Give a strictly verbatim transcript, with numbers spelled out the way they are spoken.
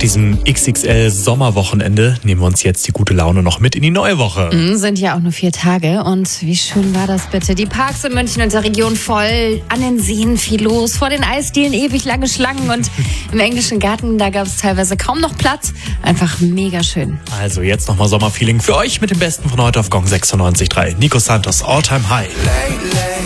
diesem X X L-Sommerwochenende nehmen wir uns jetzt die gute Laune noch mit in die neue Woche. Mhm, sind ja auch nur vier Tage. Und wie schön war das bitte? Die Parks in München und der Region voll, an den Seen viel los, vor den Eisdielen ewig lange Schlangen und im englischen Garten, da gab es teilweise kaum noch Platz. Einfach mega schön. Also jetzt nochmal Sommerfeeling für euch mit dem Besten von heute auf Gong sechsundneunzig Komma drei. Nico Santos, All Time High.